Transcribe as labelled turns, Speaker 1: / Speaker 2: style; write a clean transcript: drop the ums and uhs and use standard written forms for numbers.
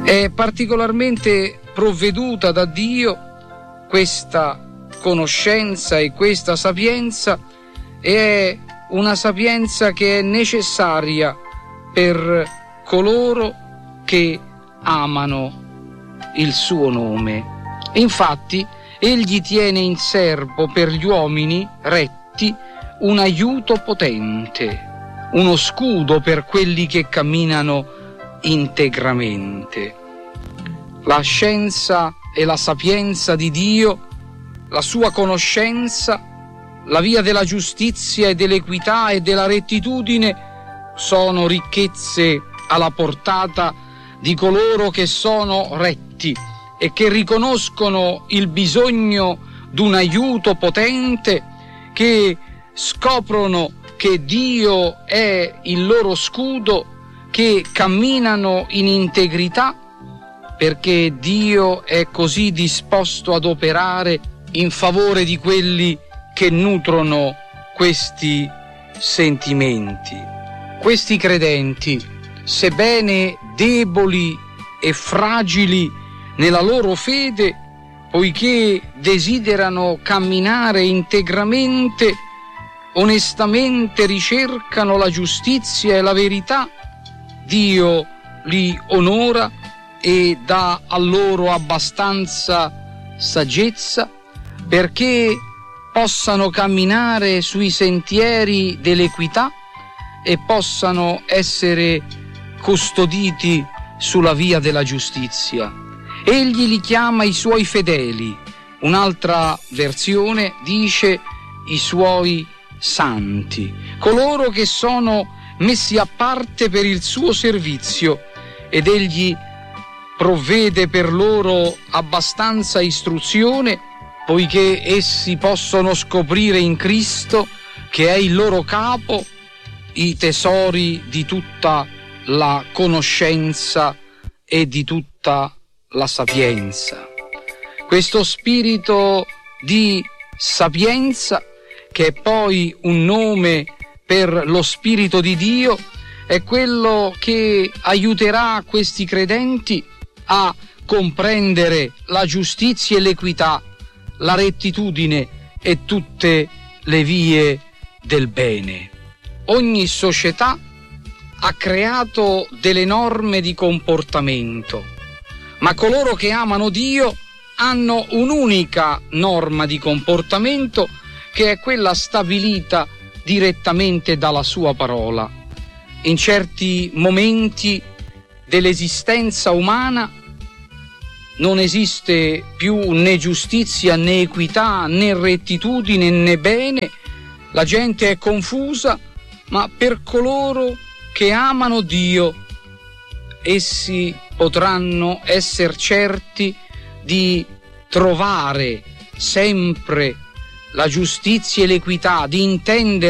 Speaker 1: È particolarmente provveduta da Dio questa conoscenza e questa sapienza, e è una sapienza che è necessaria per coloro che amano il suo nome. Infatti, egli tiene in serbo per gli uomini retti un aiuto potente, uno scudo per quelli che camminano integramente. La scienza e la sapienza di Dio, la sua conoscenza, la via della giustizia e dell'equità e della rettitudine sono ricchezze alla portata di coloro che sono retti e che riconoscono il bisogno di un aiuto potente, che scoprono che Dio è il loro scudo, che camminano in integrità, perché Dio è così disposto ad operare in favore di quelli che nutrono questi sentimenti. Questi credenti, sebbene deboli e fragili nella loro fede, poiché desiderano camminare integramente, onestamente ricercano la giustizia e la verità, Dio li onora e dà a loro abbastanza saggezza perché possano camminare sui sentieri dell'equità e possano essere custoditi sulla via della giustizia. Egli li chiama i suoi fedeli. Un'altra versione dice i suoi santi, coloro che sono messi a parte per il suo servizio, ed egli provvede per loro abbastanza istruzione, poiché essi possono scoprire in Cristo, che è il loro capo, i tesori di tutta la conoscenza e di tutta la sapienza. Questo spirito di sapienza, che è poi un nome per lo Spirito di Dio, è quello che aiuterà questi credenti a comprendere la giustizia e l'equità, la rettitudine e tutte le vie del bene. Ogni società ha creato delle norme di comportamento, ma coloro che amano Dio hanno un'unica norma di comportamento, che è quella stabilita direttamente dalla sua parola. In certi momenti dell'esistenza umana non esiste più né giustizia, né equità, né rettitudine, né bene. La gente è confusa, ma per coloro che amano Dio, essi potranno essere certi di trovare sempre la giustizia e l'equità, di intendere